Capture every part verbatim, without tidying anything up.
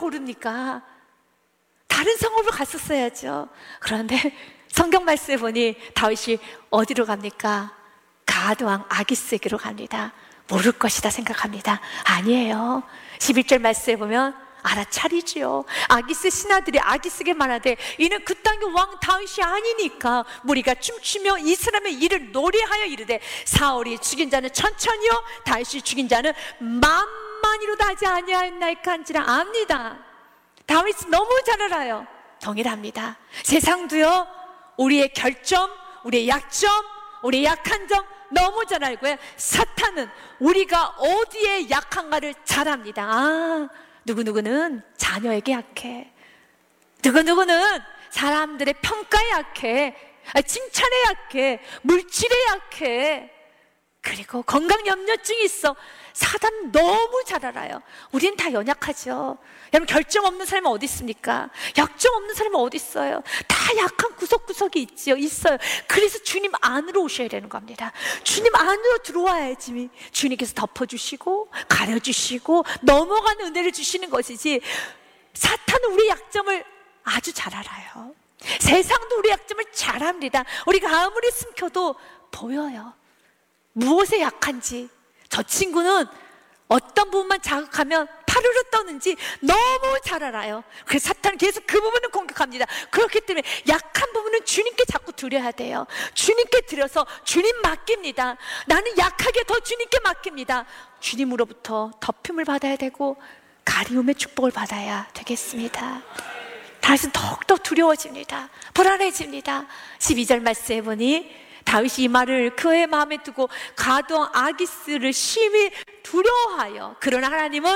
고릅니까? 다른 성읍을 갔었어야죠. 그런데 성경 말씀에 보니 다윗이 어디로 갑니까? 가드왕 아기스에게로 갑니다. 모를 것이다 생각합니다. 아니에요. 십일 절 말씀에 보면 알아차리지요. 아기스 신하들이 아기스에게 말하되 이는 그 땅의 왕 다윗이 아니니까 무리가 춤추며 이스라엘의 일을 노래하여 이르되 사울이 죽인 자는 천천히요 다윗이 죽인 자는 만만이로도 하지 아니하였나이까 한지라 압니다. 다윗은 너무 잘 알아요. 동일합니다. 세상도요 우리의 결점, 우리의 약점, 우리의 약한 점 너무 잘 알고요. 사탄은 우리가 어디에 약한가를 잘 압니다. 아, 누구누구는 자녀에게 약해. 누구누구는 사람들의 평가에 약해. 칭찬에 약해. 물질에 약해. 그리고 건강염려증이 있어. 사단 너무 잘 알아요. 우린 다 연약하죠. 여러분 결점 없는 사람은 어디 있습니까? 약점 없는 사람은 어디 있어요? 다 약한 구석구석이 있지요. 있어요. 그래서 주님 안으로 오셔야 되는 겁니다. 주님 안으로 들어와야지 주님께서 덮어주시고 가려주시고 넘어가는 은혜를 주시는 것이지. 사탄은 우리의 약점을 아주 잘 알아요. 세상도 우리의 약점을 잘 압니다. 우리가 아무리 숨겨도 보여요. 무엇에 약한지. 저 친구는 어떤 부분만 자극하면 파르르 떠는지 너무 잘 알아요. 그래서 사탄은 계속 그 부분을 공격합니다. 그렇기 때문에 약한 부분은 주님께 자꾸 드려야 돼요. 주님께 드려서 주님 맡깁니다. 나는 약하게 더 주님께 맡깁니다. 주님으로부터 덮임을 받아야 되고 가리움의 축복을 받아야 되겠습니다. 다윗은 더욱더 두려워집니다. 불안해집니다. 십이 절 말씀해 보니 다윗이 이 말을 그의 마음에 두고 가드왕 아기스를 심히 두려워하여 그러나 하나님은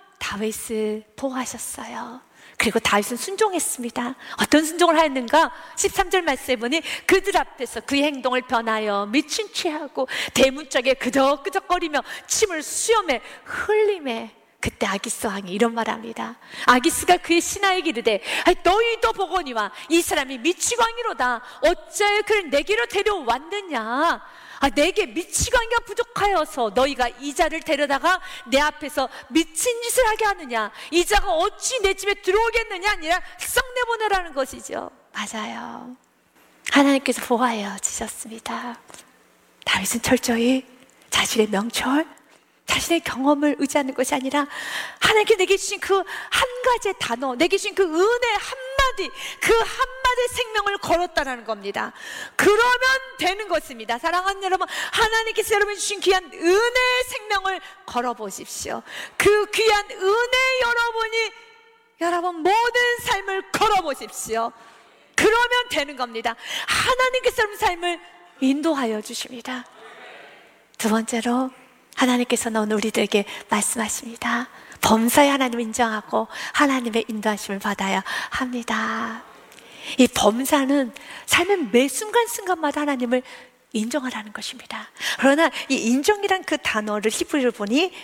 다윗을 보호하셨어요. 그리고 다윗은 순종했습니다. 어떤 순종을 하였는가? 십삼 절 말씀해 보니 그들 앞에서 그의 행동을 변하여 미친 취하고 대문짝에 끄적끄적거리며 침을 수염에 흘림에 그때 아기스 왕이 이런 말을 합니다. 아기스가 그의 신하에게 이르되 너희도 보거니와 이 사람이 미치광이로다. 어찌하여 그를 내게로 데려왔느냐? 아, 내게 미치광이가 부족하여서 너희가 이 자를 데려다가 내 앞에서 미친 짓을 하게 하느냐? 이 자가 어찌 내 집에 들어오겠느냐? 아니라 썩내보내라는 것이죠. 맞아요. 하나님께서 보호하여 주셨습니다. 다윗은 철저히 자신의 명철, 자신의 경험을 의지하는 것이 아니라 하나님께 내게 주신 그 한 가지의 단어, 내게 주신 그 은혜 한마디, 그 한마디의 생명을 걸었다는 겁니다. 그러면 되는 것입니다. 사랑하는 여러분, 하나님께서 여러분 주신 귀한 은혜의 생명을 걸어보십시오. 그 귀한 은혜 여러분이 여러분 모든 삶을 걸어보십시오. 그러면 되는 겁니다. 하나님께서 여러분 삶을 인도하여 주십니다. 두 번째로 하나님께서는 오늘 우리들에게 말씀하십니다. 범사에 하나님을 인정하고 하나님의 인도하심을 받아야 합니다. 이 범사는 삶의 매 순간순간마다 하나님을 인정하라는 것입니다. 그러나 이 인정이란 그 단어를 히브리를 보니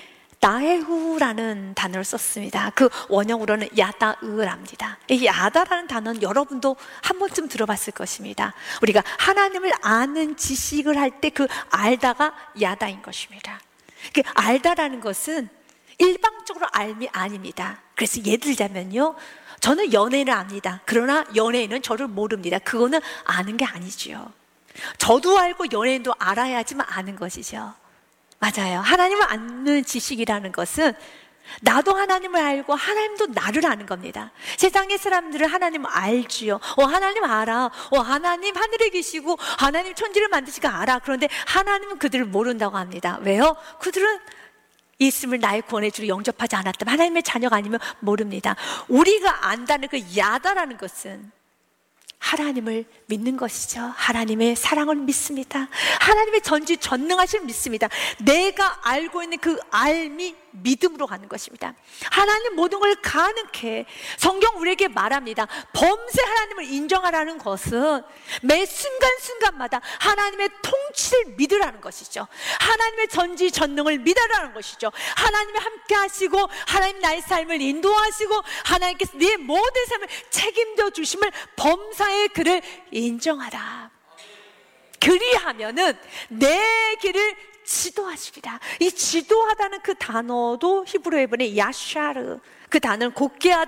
나에후라는 단어를 썼습니다. 그 원형으로는 야다으랍니다. 이 야다라는 단어는 여러분도 한 번쯤 들어봤을 것입니다. 우리가 하나님을 아는 지식을 할 때 그 알다가 야다인 것입니다. 그 알다라는 것은 일방적으로 알미 아닙니다. 그래서 예를 들자면요, 저는 연예인을 압니다. 그러나 연예인은 저를 모릅니다. 그거는 아는 게 아니지요. 저도 알고 연예인도 알아야지만 아는 것이죠. 맞아요. 하나님을 아는 지식이라는 것은 나도 하나님을 알고 하나님도 나를 아는 겁니다. 세상의 사람들은 하나님을 알지요. 어, 하나님 알아. 어, 하나님 하늘에 계시고 하나님 천지를 만드시고 알아. 그런데 하나님은 그들을 모른다고 합니다. 왜요? 그들은 있음을 나의 구원의 주로 영접하지 않았다면 하나님의 자녀가 아니면 모릅니다. 우리가 안다는 그 야다라는 것은 하나님을 믿는 것이죠. 하나님의 사랑을 믿습니다. 하나님의 전지전능하심을 믿습니다. 내가 알고 있는 그 알미 믿음으로 가는 것입니다. 하나님 모든 걸 가능해. 성경 우리에게 말합니다. 범세 하나님을 인정하라는 것은 매 순간순간마다 하나님의 통치를 믿으라는 것이죠. 하나님의 전지전능을 믿으라는 것이죠. 하나님이 함께 하시고 하나님 나의 삶을 인도하시고 하나님께서 네 모든 삶을 책임져 주심을 범사의 그를 인정하라. 그리하면은 내 길을 지도하십니다. 이 지도하다는 그 단어도 히브리어에 보니 야샤르, 그 단어는 곧게 하다,